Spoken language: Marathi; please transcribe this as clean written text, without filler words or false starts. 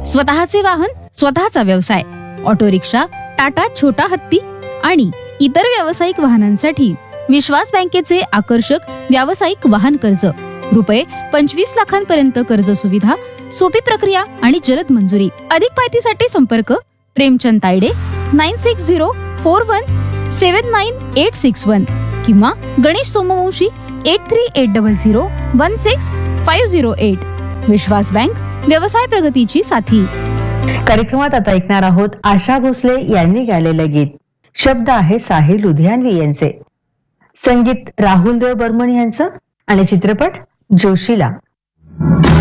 स्वतःचे वाहन, स्वतःचा व्यवसाय, ऑटो रिक्षा, टाटा छोटा हत्ती आणि इतर व्यावसायिक वाहनांसाठी विश्वास बँकेचे आकर्षक व्यावसायिक वाहन कर्ज, रुपये 25 लाखांपर्यंत कर्ज सुविधा, सोपी प्रक्रिया आणि जलद मंजुरी. अधिक माहितीसाठी संपर्क प्रेमचंद तायडे 9604179861 किंवा गणेश सोमवंशी 8380016508. विश्वास बँक, व्यवसाय प्रगतीची साथी. कार्यक्रमात आता ऐकणार आहोत आशा भोसले यांनी गायलेलं गीत. शब्द आहे साहिल लुधियानवी यांचे, संगीत राहुल देव बर्मन यांचं आणि चित्रपट जोशीला.